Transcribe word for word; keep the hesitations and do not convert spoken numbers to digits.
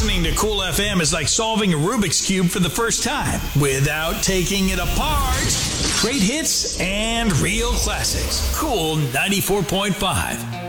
Listening to Cool F M is like solving a Rubik's Cube for the first time without taking it apart. Great hits and real classics. Cool ninety-four point five.